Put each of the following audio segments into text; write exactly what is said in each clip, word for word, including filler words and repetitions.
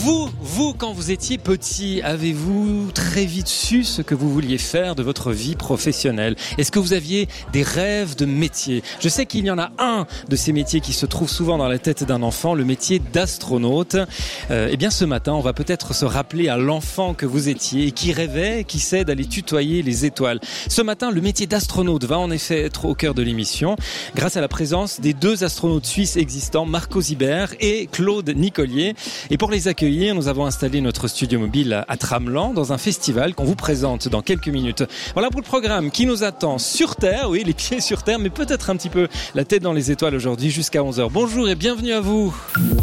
Vous, vous, quand vous étiez petit, avez-vous très vite su ce que vous vouliez faire de votre vie professionnelle ? Est-ce que vous aviez des rêves de métier ? Je sais qu'il y en a un de ces métiers qui se trouve souvent dans la tête d'un enfant, le métier d'astronaute. Euh, eh bien, ce matin, on va peut-être se rappeler à l'enfant que vous étiez et qui rêvait, qui sait d'aller tutoyer les étoiles. Ce matin, le métier d'astronaute va en effet être au cœur de l'émission, grâce à la présence des deux astronautes suisses existants, Marco Sibert et Claude Nicolier. Et pour les accueillir, nous avons installé notre studio mobile à Tramelan dans un festival qu'on vous présente dans quelques minutes. Voilà pour le programme qui nous attend sur Terre, oui, les pieds sur Terre, mais peut-être un petit peu la tête dans les étoiles aujourd'hui jusqu'à onze heures. Bonjour et bienvenue à vous.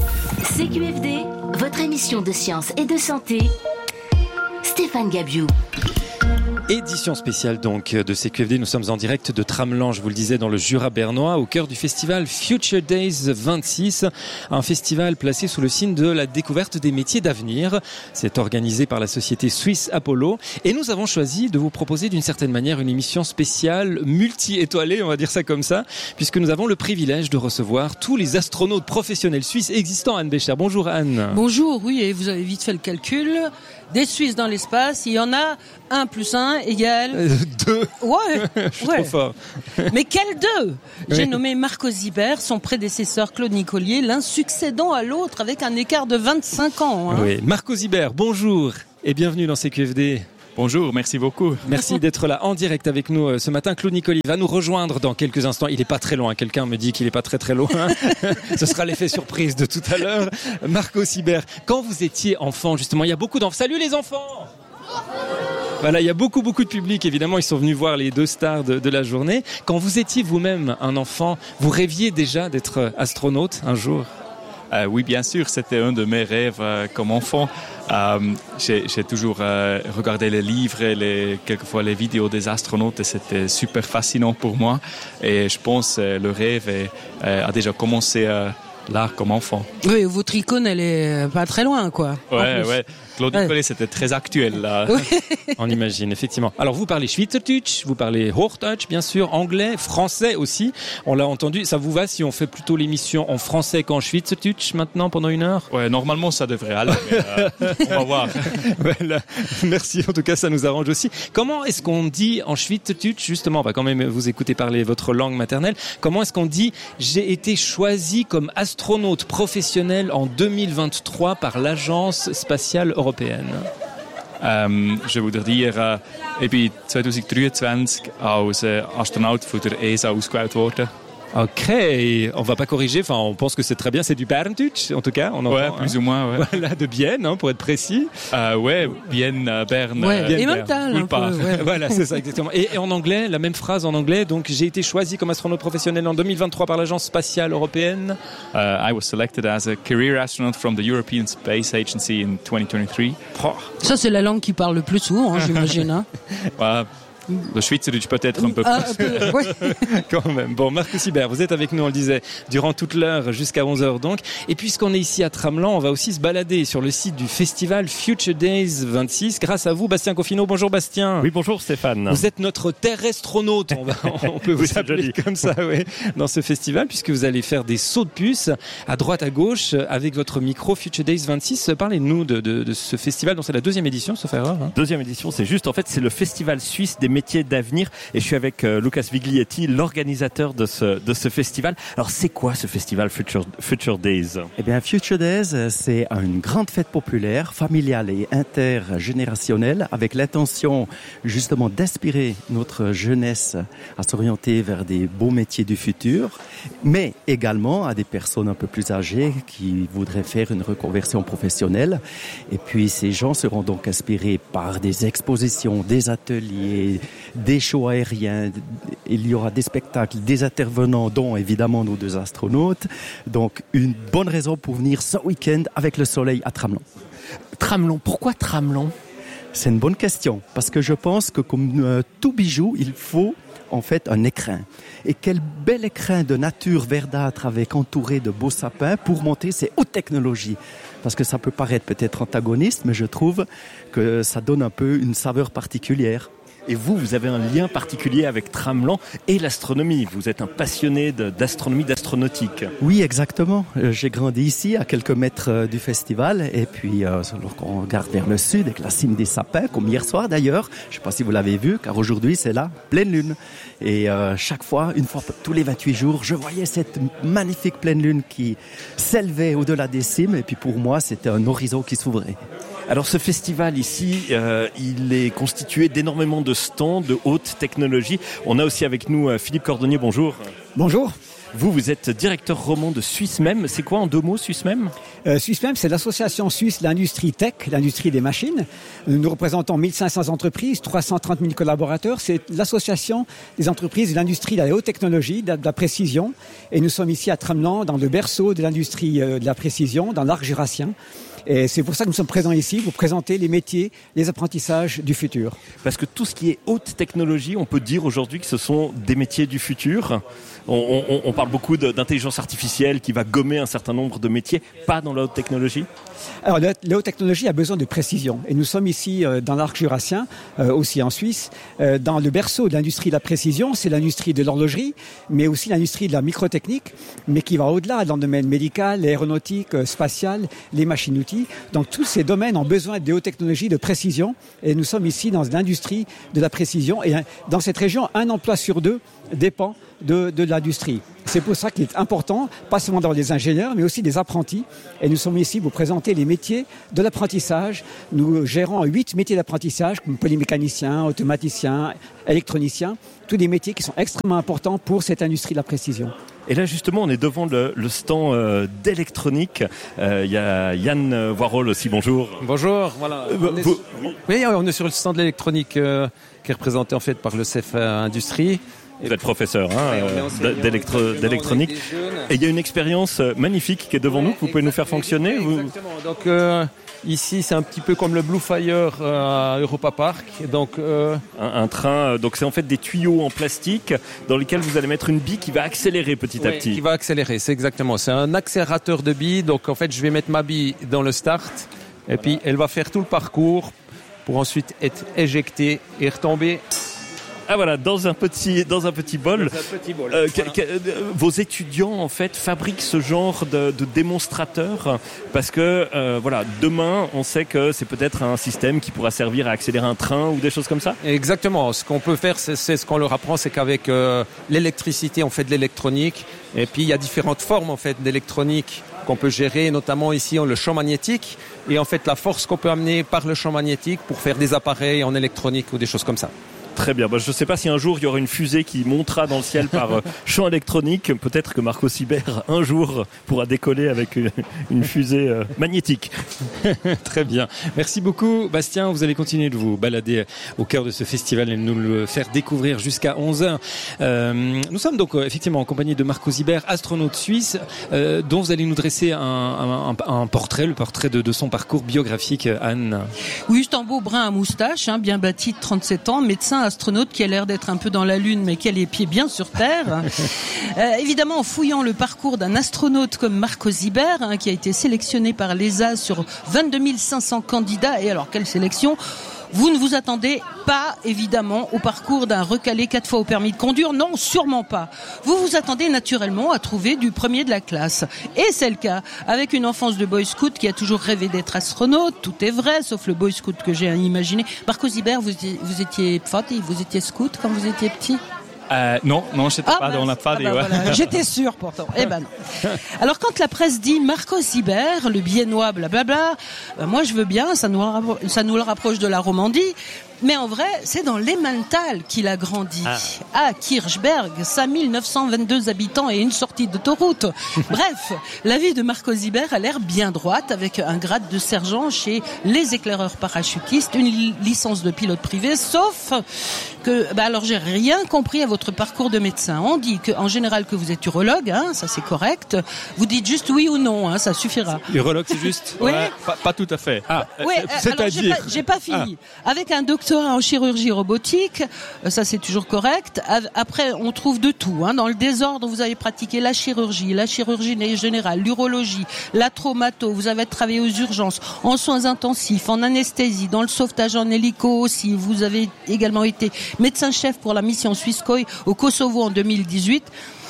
C Q F D, votre émission de science et de santé. Stéphane Gabiou. Édition spéciale donc de C Q F D, nous sommes en direct de Tramelan, je vous le disais, dans le Jura bernois, au cœur du festival Future Days vingt-six, un festival placé sous le signe de la découverte des métiers d'avenir. C'est organisé par la société Swiss Apollo et nous avons choisi de vous proposer d'une certaine manière une émission spéciale multi-étoilée, on va dire ça comme ça, puisque nous avons le privilège de recevoir tous les astronautes professionnels suisses existants. Anne Bécher, bonjour Anne. Bonjour, oui, et vous avez vite fait le calcul. Des Suisses dans l'espace, il y en a un plus un égale... Euh, deux. Ouais, Je suis ouais. trop fort. Mais quels deux ? J'ai Oui. nommé Marco Sibert, son prédécesseur Claude Nicolier, l'un succédant à l'autre avec un écart de vingt-cinq ans. Hein. Oui. Marco Sibert, bonjour et bienvenue dans C Q F D. Bonjour, merci beaucoup. Merci d'être là en direct avec nous ce matin. Claude Nicolier va nous rejoindre dans quelques instants. Il n'est pas très loin. Quelqu'un me dit qu'il n'est pas très très loin. Ce sera l'effet surprise de tout à l'heure. Marco Sibert, quand vous étiez enfant, justement, il y a beaucoup d'enfants. Salut les enfants! Voilà, il y a beaucoup beaucoup de public. Évidemment, ils sont venus voir les deux stars de, de la journée. Quand vous étiez vous-même un enfant, vous rêviez déjà d'être astronaute un jour? Euh, oui, bien sûr, c'était un de mes rêves euh, comme enfant. Euh, j'ai, j'ai toujours euh, regardé les livres et les, quelquefois les vidéos des astronautes et c'était super fascinant pour moi. Et je pense que euh, le rêve est, euh, a déjà commencé euh, là comme enfant. Oui, votre icône, elle est pas très loin, quoi. Ouais, ouais. Claude Ouais. Nicolier, c'était très actuel là. Oui. On imagine, effectivement. Alors, vous parlez Schweizerdeutsch, vous parlez Hochdeutsch, bien sûr, anglais, français aussi. On l'a entendu. Ça vous va si on fait plutôt l'émission en français qu'en Schweizerdeutsch maintenant pendant une heure? Ouais, normalement ça devrait aller, mais euh, on va voir. Voilà. Merci. En tout cas, ça nous arrange aussi. Comment est-ce qu'on dit en Schweizerdeutsch, justement, on va quand même vous écouter parler votre langue maternelle. Comment est-ce qu'on dit j'ai été choisi comme astronaute professionnel en deux mille vingt-trois par l'Agence spatiale européenne? Ähm, je voudrais dire, äh, ich bin zwanzig dreiundzwanzig als äh, Astronaut von der E S A ausgewählt worden. Ok, on va pas corriger, enfin on pense que c'est très bien, c'est du Berndeutsch en tout cas, on entend, Ouais, plus hein. ou moins, ouais. Voilà, de Bienne, hein, pour être précis. Euh, ouais, Bienne, euh, Berne, Ouais, euh, et Berne, mental, un Ulpa. peu, ouais. Voilà, c'est ça exactement. Et, et en anglais, la même phrase en anglais, donc j'ai été choisi comme astronaute professionnel en deux mille vingt-trois par l'Agence spatiale européenne. Uh, I was selected as a career astronaut from the European Space Agency in twenty twenty-three. Oh, Ça, c'est la langue qui parle le plus souvent, hein, j'imagine. Hein. Uh, le Schweizerdeutsch peut-être un peu Ah, plus. un peu, ouais. quand même. Bon, Marco Sibert, vous êtes avec nous, on le disait, durant toute l'heure jusqu'à onze heures donc. Et puisqu'on est ici à Tramelan, on va aussi se balader sur le site du festival Future Days vingt-six. Grâce à vous, Bastien Confineau. Bonjour Bastien. Oui, bonjour Stéphane. Vous êtes notre terrestronaute, on, va, on peut vous Oui, c'est appeler joli. comme ça, oui, dans ce festival, puisque vous allez faire des sauts de puce à droite, à gauche, avec votre micro Future Days vingt-six. Parlez-nous de, de, de ce festival, dont c'est la deuxième édition, sauf erreur. Hein. Deuxième édition, c'est juste, en fait, c'est le festival suisse des métiers d'avenir. Et je suis avec euh, Lucas Viglietti, l'organisateur de ce, de ce festival. Alors, c'est quoi ce festival Future, Future Days ? Eh bien, Future Days, c'est une grande fête populaire, familiale et intergénérationnelle, avec l'intention justement d'inspirer notre jeunesse à s'orienter vers des beaux métiers du futur, mais également à des personnes un peu plus âgées qui voudraient faire une reconversion professionnelle. Et puis, ces gens seront donc inspirés par des expositions, des ateliers, des shows aériens. Il y aura des spectacles, des intervenants, dont évidemment nos deux astronautes. Donc, une bonne raison pour venir ce week-end avec le soleil à Tramelan. Tramelan, pourquoi Tramelan ? C'est une bonne question, parce que je pense que comme euh, tout bijou, il faut en fait un écrin. Et quel bel écrin de nature verdâtre avec entouré de beaux sapins pour montrer ces hautes technologies. Parce que ça peut paraître peut-être antagoniste, mais je trouve que ça donne un peu une saveur particulière. Et vous, vous avez un lien particulier avec Tramelan et l'astronomie. Vous êtes un passionné de, d'astronomie, d'astronautique. Oui, exactement. J'ai grandi ici, à quelques mètres du festival. Et puis, euh, lorsqu'on regarde vers le sud, avec la cime des sapins, comme hier soir d'ailleurs, je ne sais pas si vous l'avez vu, car aujourd'hui, c'est la pleine lune. Et euh, chaque fois, une fois tous les vingt-huit jours, je voyais cette magnifique pleine lune qui s'élevait au-delà des cimes. Et puis, pour moi, c'était un horizon qui s'ouvrait. Alors ce festival ici, euh, il est constitué d'énormément de stands de haute technologie. On a aussi avec nous euh, Philippe Cordonnier, bonjour. Bonjour. Vous, vous êtes directeur roman de SwissMem. C'est quoi en deux mots SwissMem ? euh, SwissMem, c'est l'association suisse de l'industrie tech, l'industrie des machines. Nous représentons mille cinq cents entreprises, trois cent trente mille collaborateurs. C'est l'association des entreprises de l'industrie de la haute technologie, de la précision. Et nous sommes ici à Tramelan, dans le berceau de l'industrie de la précision, dans l'arc jurassien. Et c'est pour ça que nous sommes présents ici, pour présenter les métiers, les apprentissages du futur. Parce que tout ce qui est haute technologie, on peut dire aujourd'hui que ce sont des métiers du futur. On, on, on parle beaucoup de, d'intelligence artificielle qui va gommer un certain nombre de métiers, pas dans la haute technologie. Alors, la, la haute technologie a besoin de précision. Et nous sommes ici euh, dans l'arc jurassien, euh, aussi en Suisse, euh, dans le berceau de l'industrie de la précision. C'est l'industrie de l'horlogerie, mais aussi l'industrie de la microtechnique, mais qui va au-delà dans le domaine médical, l'aéronautique, euh, spatial, les machines-outils. Donc, tous ces domaines ont besoin de haute technologie, de précision. Et nous sommes ici dans l'industrie de la précision. Et dans cette région, un emploi sur deux dépend de, de l'industrie. C'est pour ça qu'il est important, pas seulement d'avoir des ingénieurs, mais aussi des apprentis. Et nous sommes ici pour présenter les métiers de l'apprentissage. Nous gérons huit métiers d'apprentissage, comme polymécanicien, automaticien, électronicien. Tous des métiers qui sont extrêmement importants pour cette industrie de la précision. Et là, justement, on est devant le, le stand euh, d'électronique. Il euh, y a Yann Warhol aussi, bonjour. Bonjour, voilà. Euh, on est vous... sur... Oui, on est sur le stand de l'électronique euh, qui est représenté en fait par le C F A Industrie. Vous êtes professeur hein, ouais, d'électro- d'électronique. Et il y a une expérience magnifique qui est devant nous, que vous pouvez nous faire fonctionner. Vous... Exactement. Donc euh, ici, c'est un petit peu comme le Blue Fire euh, à Europa Park. Donc, euh... un, un train, donc c'est en fait des tuyaux en plastique dans lesquels vous allez mettre une bille qui va accélérer petit ouais, à petit. Qui va accélérer, c'est exactement. C'est un accélérateur de billes. Donc en fait, je vais mettre ma bille dans le start et puis elle va faire tout le parcours pour ensuite être éjectée et retomber. Ah voilà, dans un petit dans un petit bol. Dans un petit bol. Euh, voilà. que, que, vos étudiants en fait fabriquent ce genre de, de démonstrateurs parce que euh, voilà, demain on sait que c'est peut-être un système qui pourra servir à accélérer un train ou des choses comme ça. Exactement. Ce qu'on peut faire, c'est, c'est ce qu'on leur apprend, c'est qu'avec euh, l'électricité, on fait de l'électronique. Et puis il y a différentes formes en fait d'électronique qu'on peut gérer, notamment ici le champ magnétique et en fait la force qu'on peut amener par le champ magnétique pour faire des appareils en électronique ou des choses comme ça. Très bien. Bah, je ne sais pas si un jour il y aura une fusée qui montera dans le ciel par euh, champ électronique. Peut-être que Marco Sibert un jour pourra décoller avec une, une fusée euh, magnétique. Très bien. Merci beaucoup, Bastien. Vous allez continuer de vous balader au cœur de ce festival et de nous le faire découvrir jusqu'à onze heures. Euh, nous sommes donc euh, effectivement en compagnie de Marco Sibert, astronaute suisse, euh, dont vous allez nous dresser un, un, un, un portrait, le portrait de, de son parcours biographique, Anne. Oui, c'est un beau brun à moustache, hein, bien bâti de trente-sept ans, médecin astronaute qui a l'air d'être un peu dans la Lune, mais qui a les pieds bien sur Terre. Euh, évidemment, en fouillant le parcours d'un astronaute comme Marco Sibert, hein, qui a été sélectionné par l'E S A sur vingt-deux mille cinq cents candidats, et alors quelle sélection! Vous ne vous attendez pas, évidemment, au parcours d'un recalé quatre fois au permis de conduire. Non, sûrement pas. Vous vous attendez naturellement à trouver du premier de la classe. Et c'est le cas. Avec une enfance de boy scout qui a toujours rêvé d'être astronaute, tout est vrai, sauf le boy scout que j'ai imaginé. Marco Sibert, vous, vous étiez fati, vous étiez scout quand vous étiez petit? Euh, non, non, j'étais ah, pas ben, dans la fade. Ah ben ouais. voilà. J'étais sûre pourtant. Eh ben non. Alors quand la presse dit Marco Sibert, le biennois, blablabla, ben moi je veux bien, ça nous, ça nous le rapproche de la Romandie. Mais en vrai, c'est dans l'Emmental qu'il a grandi. Ah. À Kirchberg, cinq mille neuf cent vingt-deux habitants et une sortie d'autoroute. Bref, la vie de Marco Sibert a l'air bien droite, avec un grade de sergent chez les éclaireurs parachutistes, une li- licence de pilote privé, sauf que, bah alors j'ai rien compris à votre parcours de médecin. On dit que, en général, que vous êtes urologue, hein, ça c'est correct. Vous dites juste oui ou non, hein, ça suffira. Urologue, c'est juste? Oui. Ouais, pas, pas tout à fait. Ah. Oui, alors j'ai pas, j'ai pas fini. Ah. Avec un docteur doctorat en chirurgie robotique, ça c'est toujours correct. Après, on trouve de tout. Hein. Dans le désordre, vous avez pratiqué la chirurgie, la chirurgie générale, l'urologie, la traumato. Vous avez travaillé aux urgences, en soins intensifs, en anesthésie, dans le sauvetage en hélico aussi. Vous avez également été médecin-chef pour la mission Swisscom au Kosovo en deux mille dix-huit.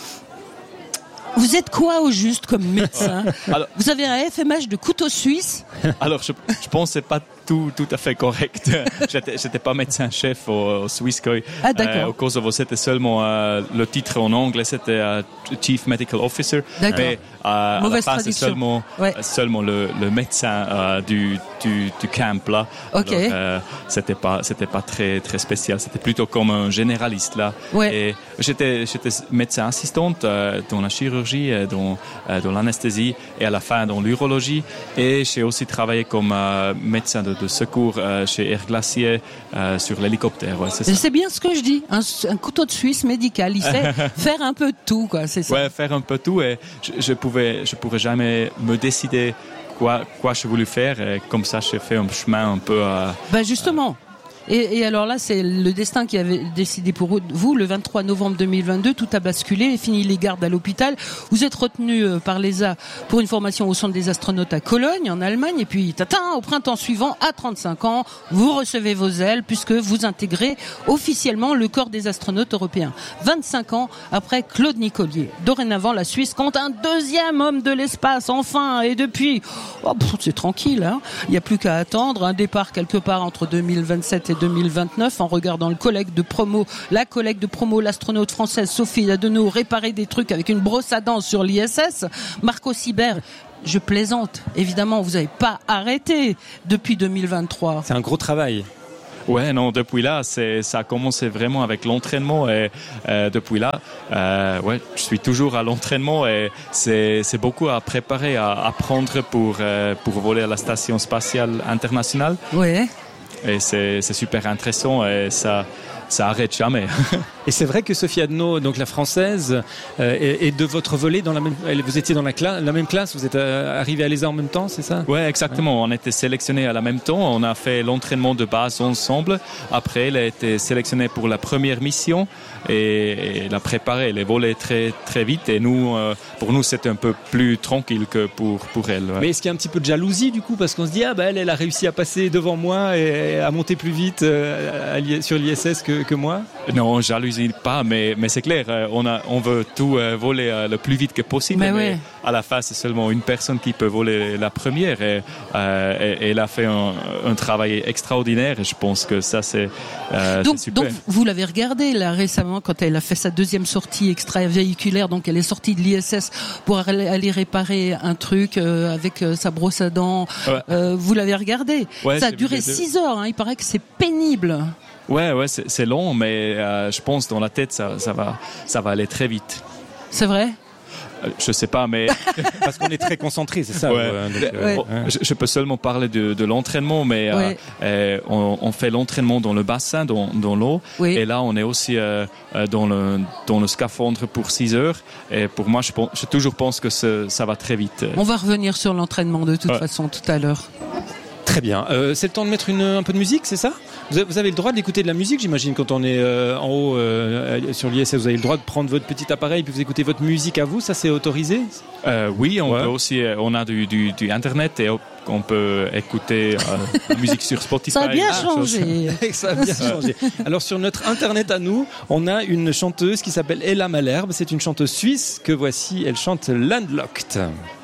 Vous êtes quoi au juste comme médecin? Alors, vous avez un F M H de couteau suisse? Alors, je, je pense que c'est pas tout, tout à fait correct. J'étais, j'étais pas médecin-chef au, au Swisscom. Ah, d'accord. Euh, au Kosovo, c'était seulement euh, le titre en anglais, c'était euh, Chief Medical Officer. D'accord. Mais euh, à la fin, c'est seulement, ouais. seulement le, le médecin euh, du, du, du camp là. Ok. Alors, euh, c'était pas, c'était pas très, très spécial. C'était plutôt comme un généraliste là. Ouais. Et j'étais, j'étais médecin assistante euh, dans la chirurgie, euh, dans, euh, dans l'anesthésie et à la fin dans l'urologie. Et j'ai aussi travaillé comme euh, médecin de, de secours euh, chez Air Glacier euh, sur l'hélicoptère. Ouais, c'est ça. C'est bien ce que je dis. Un, un couteau de Suisse médical. Il sait faire un peu de tout, quoi. C'est ça. Ouais, faire un peu tout. Et je, je pouvais, je pourrais jamais me décider quoi, quoi je voulais faire. Et comme ça, j'ai fait un chemin un peu. Euh, bah justement. Euh, Et, et alors là, c'est le destin qui avait décidé pour vous. Le vingt-trois novembre deux mille vingt-deux, tout a basculé et fini les gardes à l'hôpital. Vous êtes retenu par l'E S A pour une formation au centre des astronautes à Cologne, en Allemagne. Et puis, tatin, au printemps suivant, à trente-cinq ans, vous recevez vos ailes puisque vous intégrez officiellement le corps des astronautes européens. vingt-cinq ans après Claude Nicollier. Dorénavant, la Suisse compte un deuxième homme de l'espace, enfin. Et depuis, oh, pff, c'est tranquille, hein. Il n'y a plus qu'à attendre un départ quelque part entre deux mille vingt-sept et deux mille vingt-neuf en regardant le collègue de promo, la collègue de promo, l'astronaute française Sophie Adenau réparer des trucs avec une brosse à dents sur l'I S S. Marco Sibert, je plaisante, évidemment, vous n'avez pas arrêté depuis deux mille vingt-trois. C'est un gros travail. Ouais, non, depuis là, c'est, ça a commencé vraiment avec l'entraînement et euh, depuis là, euh, ouais, je suis toujours à l'entraînement et c'est, c'est beaucoup à préparer, à apprendre pour, euh, pour voler à la station spatiale internationale. Ouais. Et c'est, c'est super intéressant et ça, ça arrête jamais. Et c'est vrai que Sophie Adenau, donc la française, euh, est, est de votre volet dans la même. Vous étiez dans la, cla- la même classe, vous êtes euh, arrivé à l'E S A en même temps, c'est ça? Ouais, exactement. Ouais. On était sélectionnés à la même temps. On a fait l'entraînement de base ensemble. Après, elle a été sélectionnée pour la première mission et, et elle a préparé. Elle a volé très très vite. Et nous, euh, pour nous, c'était un peu plus tranquille que pour pour elle. Ouais. Mais est-ce qu'il y a un petit peu de jalousie du coup, parce qu'on se dit ah bah elle, elle a réussi à passer devant moi et à monter plus vite euh, à, sur l'I S S que que moi? Non, jalousie pas, mais mais c'est clair. On a on veut tout euh, voler euh, le plus vite que possible. Mais, mais ouais. À la fin, c'est seulement une personne qui peut voler la première. Et, euh, et, et elle a fait un, un travail extraordinaire. Et je pense que ça c'est, euh, donc, c'est super. Donc vous l'avez regardé là récemment quand elle a fait sa deuxième sortie extravéhiculaire. Donc elle est sortie de l'I S S pour aller, aller réparer un truc euh, avec euh, sa brosse à dents. Ouais. Euh, vous l'avez regardé. Ouais, ça a duré six heures. Hein, il paraît que c'est pénible. Ouais, ouais, c'est, c'est long, mais euh, je pense dans la tête ça, ça va, ça va aller très vite. C'est vrai? Euh, je sais pas, mais parce qu'on est très concentré, c'est ça. Ouais. Ouais, donc, euh, ouais. Je, je peux seulement parler de, de l'entraînement, mais ouais. euh, euh, on, on fait l'entraînement dans le bassin, dans, dans l'eau, oui. Et là on est aussi euh, dans le dans le scaphandre pour six heures. Et pour moi, je, je toujours pense que ce, ça va très vite. On va revenir sur l'entraînement de toute ouais. façon tout à l'heure. Très bien. Euh, c'est le temps de mettre une, un peu de musique, c'est ça? Vous avez, vous avez le droit d'écouter de la musique, j'imagine, quand on est euh, en haut euh, sur l'I S S. Vous avez le droit de prendre votre petit appareil et puis vous écoutez votre musique à vous. Ça, c'est autorisé? euh, Oui, on ouais. peut aussi. On a du, du, du internet et on peut écouter euh, la musique sur Spotify. Ça a bien changé. Ça a bien changé. Alors sur notre internet à nous, on a une chanteuse qui s'appelle Ella Malherbe. C'est une chanteuse suisse que voici. Elle chante Landlocked.